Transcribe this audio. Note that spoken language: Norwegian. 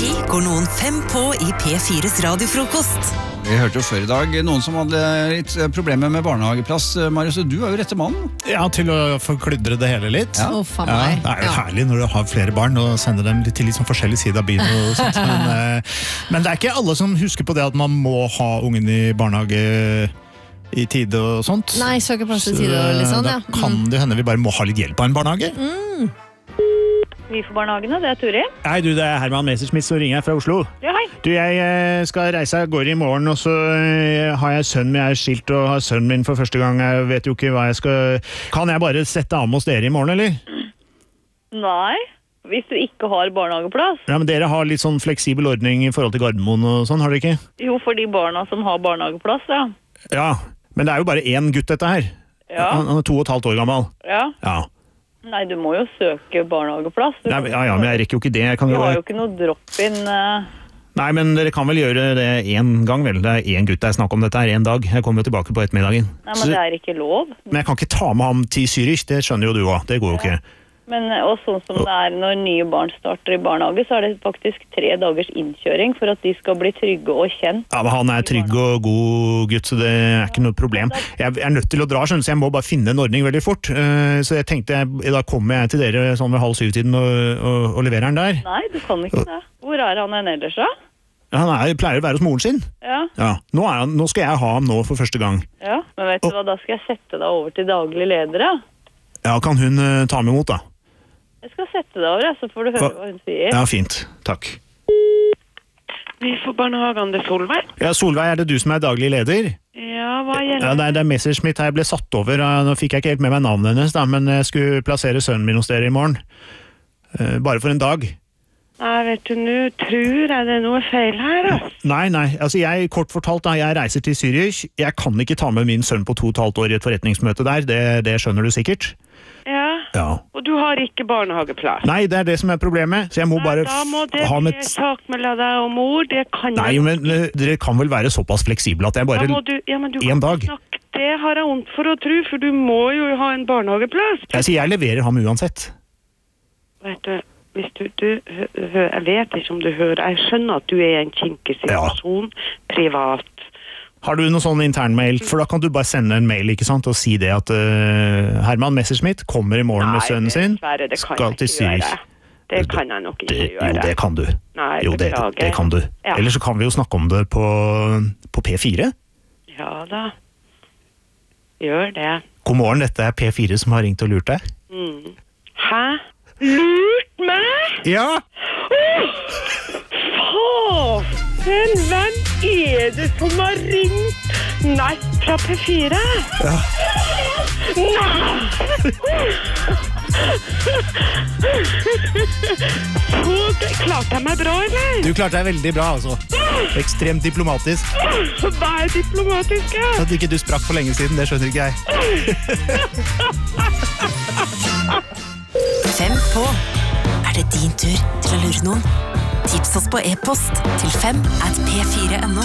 tid går noen 5 på I P4s radiofrokost. Vi hørte jo før I dag noen som hadde litt problemer med barnehageplass. Marius, du jo rette mannen. Ja, til å forkludre det hele litt. Ja. Det jo herlig når du har flere barn og sender dem til litt sånn forskjellig side av byen og sånt. Men det ikke alle som husker på det at man må ha ungen I barnehage I tide og sånt. Nei, søkeplass I tide og litt sånn, ja. Da kan det hende vi bare må ha litt hjelp av en barnehage. Vi for barnehagene, det Turi. Hei du, det Herman Messerschmidt som ringer fra Oslo. Ja, hei. Du, jeg skal reise av gårde I morgen, og så har jeg sønnen min, jeg skilt og har sønnen min for første gang. Jeg vet jo ikke hva jeg skal... Kan jeg bare sette av hos dere I morgen, eller? Nei, hvis du ikke har barnehageplass. Ja, men dere har litt sånn fleksibel ordning I forhold til Gardermoen og sånn, har dere ikke? Jo, for de barna som har barnehageplass, ja. Ja, men det jo bare en gutt dette her. Ja. Han 2,5 år gammel. Ja. Ja. Nei, du må jo søke barnehageplass. Nei, ja, men jeg rekker jo ikke det. Jeg kan Du jo... har jo ikke noe drop-in... Nei, men dere kan vel gjøre det en gang, vel? Det en gutt jeg snakker om dette her, en dag. Jeg kommer jo tilbake på ettermiddagen. Nei, men det ikke lov. Men jeg kan ikke ta med ham til Zürich, det skjønner jo du også. Det går jo ikke. Men og sånn som det når nye barn starter I barnehage, så det faktisk 3 dagers innkjøring for at de skal bli trygge og kjent. Ja, men han trygg og god gutt, så det ikke noe problem. Jeg nødt til å dra, skjønner, så jeg må bare finne en ordning veldig fort. Så jeg tenkte, da kommer jeg til dere sånn ved 6:30 og leverer den der. Nei, du kan ikke det. Hvor han ellers da? Ja, han pleier å være hos moren sin. Ja. Ja. Nå skal jeg ha ham nå for første gang. Ja, men vet du hva, da skal jeg sette deg over til daglig ledere. Ja, kan hun ta meg imot da? Jeg skal sette deg over, så får du høre hva hun sier. Ja, fint. Takk. Vi får barnehagen, det Solveig. Ja, Solveig, det du som daglig leder? Ja, hva gjelder? Ja, det Messerschmidt her ble satt over. Nå fikk jeg ikke helt med meg navnet hennes, da, men jeg skulle plassere sønnen min hos dere I morgen. Bare for en dag. Nei, vet du, nå tror jeg det noe feil her, da. Nei, altså kort fortalt da, jeg reiser til Zürich. Jeg kan ikke ta med min sønn på 2,5 år I et forretningsmøte der, det skjønner du sikkert. Ja, og du har ikke barnehageplass. Nei, det det som problemet, så jeg må bare da må det bli en sak mellom deg og mor, det kan Nei, men dere kan vel være såpass fleksible at jeg bare en dag. Det har jeg ondt for å tro, for du må jo ha en barnehageplass. Jeg sier jeg leverer ham uansett. Vet du, hvis jeg vet ikke om du hører, jeg skjønner at du I en kinkig situasjon, privat. Har du noen sånn internmail? For da kan du bare sende en mail, ikke sant, og si det at Herman Messerschmidt kommer I morgen med sønnen sin. Nei, det kan jeg ikke gjøre. Det kan jeg nok ikke gjøre. Jo, det kan du. Nei, jo, det kan du. Ja. Eller så kan vi jo snakke om det på P4. Ja da. Gjør det. God morgen, dette P4 som har ringt og lurt deg. Hæ? Lurt meg? Ja! Hvem det som har ringt? Nei, fra P4? Ja. Nei! Så klarte jeg meg bra, eller? Du klarte deg veldig bra, altså. Ekstremt diplomatisk. Hva diplomatisk, ja? At ikke du sprakk for lenge siden, det skjønner ikke jeg. 5 på. Det din tur til å lure noen? Tips oss på e-post til 5@p4.no.